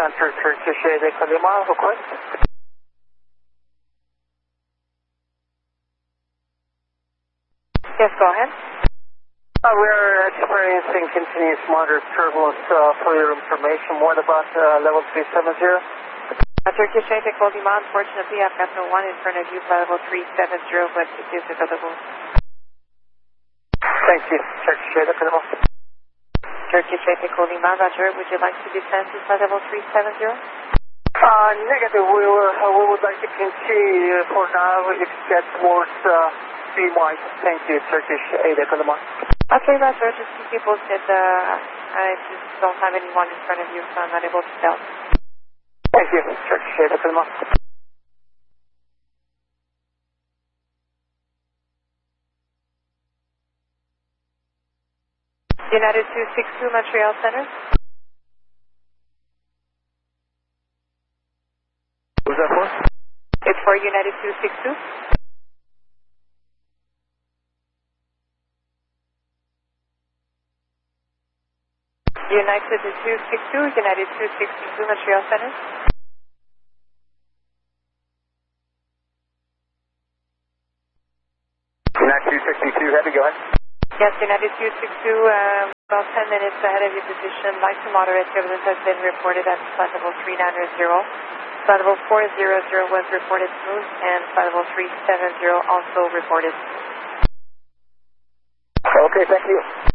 Center, Turkish Echo Lima, request. Yes, go ahead. We're experiencing continuous moderate turbulence for your information. What about level 370? Turkish Echo Lima, unfortunately I've got no one in front of you for level 370, but it is available. Thank you, Turkish Echo Lima. Turkish Echo Lima, Roger, would you like to descend to flight level 370? Negative. We would like to continue for now. If it gets worse, be wise. Thank you, Turkish Echo Lima. Okay, Roger, just keep you posted. I just don't have anyone in front of you, so I'm not able to tell. Thank you, Turkish Echo Lima. United 262, Montreal Center. Who's that for? It's for United 262. United 262, United 262, Montreal Center. United 262, heavy, go ahead. Yes, United 262, about 10 minutes ahead of your position. Light to moderate turbulence has been reported at flight level 390. Flight level 400 was reported smooth, and flight level 370 also reported. Okay, thank you.